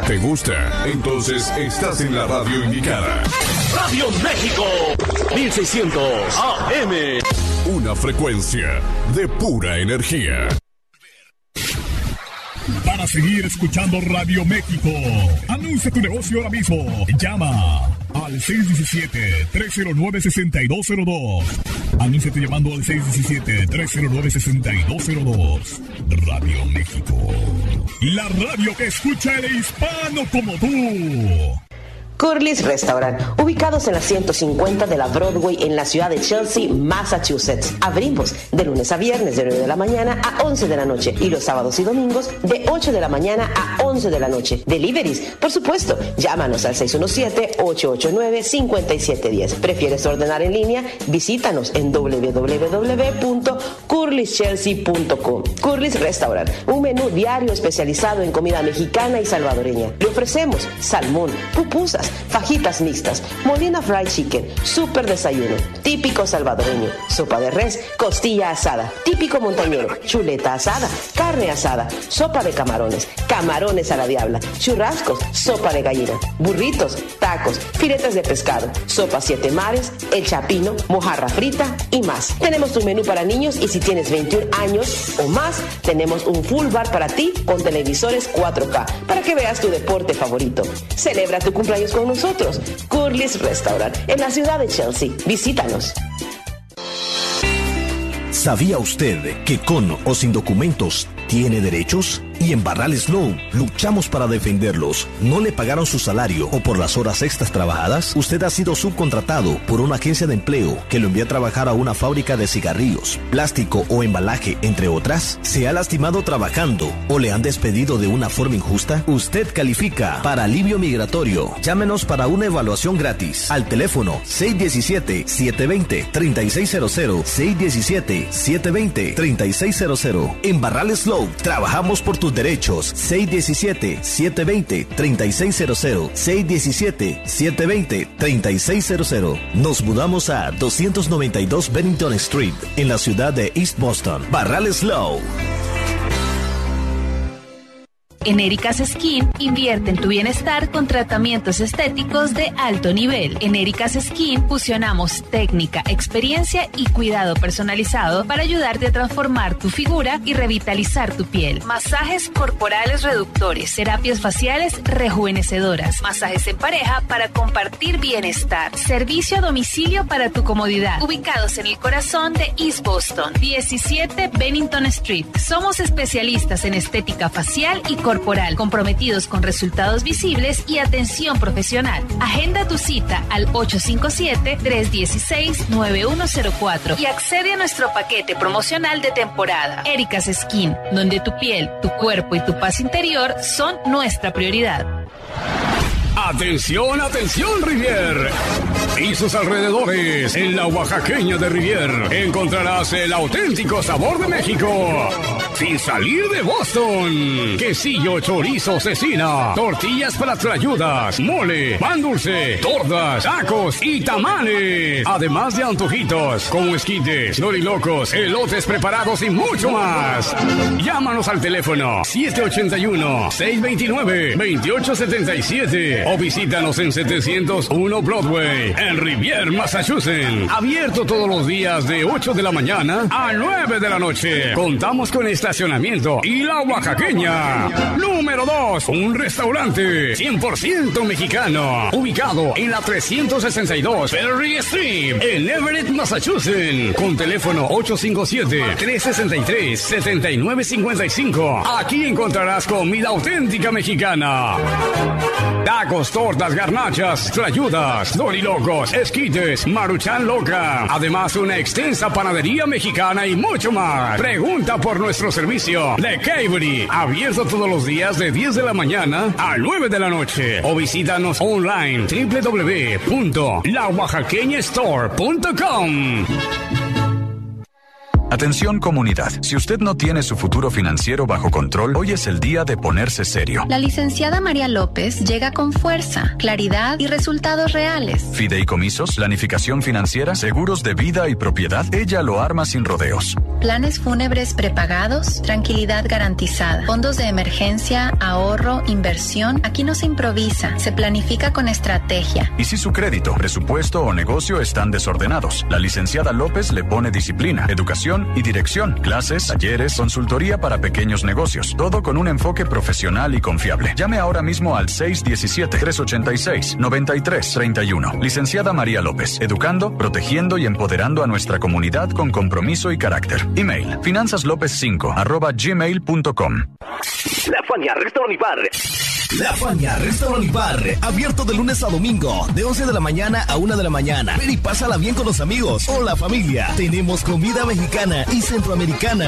¿Te gusta? Entonces estás en la radio indicada. Radio México 1600 AM. Una frecuencia de pura energía. Para seguir escuchando Radio México, anuncia tu negocio ahora mismo. Llama al 617-309-6202. Anúnciate llamando al 617-309-6202. Radio México, la radio que escucha el hispano como tú. Curly's Restaurant, ubicados en la 150 de la Broadway en la ciudad de Chelsea, Massachusetts. Abrimos de lunes a viernes de 9 de la mañana a 11 de la noche y los sábados y domingos de 8 de la mañana a 11 de la noche. Deliveries, por supuesto. Llámanos al 617-889-5710. ¿Prefieres ordenar en línea? Visítanos en www.curlyschelsea.com. Curly's Restaurant, un menú diario especializado en comida mexicana y salvadoreña. Le ofrecemos salmón, pupusas, fajitas mixtas, molina fried chicken, super desayuno, típico salvadoreño, sopa de res, costilla asada, típico montañero, chuleta asada, carne asada, sopa de camarones, camarones a la diabla, churrascos, sopa de gallina, burritos, tacos, filetes de pescado, sopa siete mares, el chapino, mojarra frita y más. Tenemos tu menú para niños y si tienes 21 años o más, tenemos un full bar para ti con televisores 4K para que veas tu deporte favorito. Celebra tu cumpleaños con nosotros. Curly's Restaurant en la ciudad de Chelsea. Visítanos. ¿Sabía usted que con o sin documentos tiene derechos? Y en Barrales Law luchamos para defenderlos. ¿No le pagaron su salario o por las horas extras trabajadas? ¿Usted ha sido subcontratado por una agencia de empleo que lo envía a trabajar a una fábrica de cigarrillos, plástico o embalaje, entre otras? ¿Se ha lastimado trabajando o le han despedido de una forma injusta? Usted califica para alivio migratorio. Llámenos para una evaluación gratis al teléfono 617-720-3600, 617-720-3600. En Barrales Law trabajamos por tus derechos. 617-720-3600, 617-720-3600. Nos mudamos a 292 Bennington Street en la ciudad de East Boston. Barrales Law. En Ericas Skin, invierte en tu bienestar con tratamientos estéticos de alto nivel. En Ericas Skin fusionamos técnica, experiencia y cuidado personalizado para ayudarte a transformar tu figura y revitalizar tu piel. Masajes corporales reductores, terapias faciales rejuvenecedoras, masajes en pareja para compartir bienestar, servicio a domicilio para tu comodidad. Ubicados en el corazón de East Boston, 17 Bennington Street. Somos especialistas en estética facial y corporal, comprometidos con resultados visibles y atención profesional. Agenda tu cita al 857-316-9104 y accede a nuestro paquete promocional de temporada. Ericas Skin, donde tu piel, tu cuerpo y tu paz interior son nuestra prioridad. Atención, atención, Rivier y sus alrededores. En la oaxaqueña de Rivier encontrarás el auténtico sabor de México sin salir de Boston. Quesillo, chorizo, cecina, tortillas para tlayudas, mole, pan dulce, tortas, tacos y tamales. Además de antojitos como esquites, dorilocos, elotes preparados y mucho más. Llámanos al teléfono 781-629-2877 o visítanos en 701 Broadway en Rivier, Massachusetts. Abierto todos los días de 8 de la mañana a 9 de la noche. Contamos con estacionamiento y la oaxaqueña. Número 2, un restaurante 100% mexicano, ubicado en la 362 Ferry Street en Everett, Massachusetts, con teléfono 857-363-7955. Aquí encontrarás comida auténtica mexicana. Tacos, tortas, garnachas, tlayudas, dorilocos, esquites, maruchan loca. Además, una extensa panadería mexicana y mucho más. Pregunta por nuestro servicio de catering, abierto todos los días de 10 de la mañana a 9 de la noche. O visítanos online www.laoaxaqueñastore.com. Atención comunidad, si usted no tiene su futuro financiero bajo control, hoy es el día de ponerse serio. La licenciada María López llega con fuerza, claridad y resultados reales. Fideicomisos, planificación financiera, seguros de vida y propiedad, ella lo arma sin rodeos. Planes fúnebres prepagados, tranquilidad garantizada. Fondos de emergencia, ahorro, inversión. Aquí no se improvisa, se planifica con estrategia. Y si su crédito, presupuesto o negocio están desordenados, la licenciada López le pone disciplina, educación y dirección, clases, talleres, consultoría para pequeños negocios, todo con un enfoque profesional y confiable. Llame ahora mismo al 617-386-9331. Licenciada María López, educando, protegiendo y empoderando a nuestra comunidad con compromiso y carácter. Email, finanzaslopez5@gmail.com. La Fania Restaurant y Bar. La Fania Restaurant y Bar, abierto de lunes a domingo, de 11 de la mañana a 1 de la mañana. Ven y pásala bien con los amigos o la familia. Tenemos comida mexicana y centroamericana.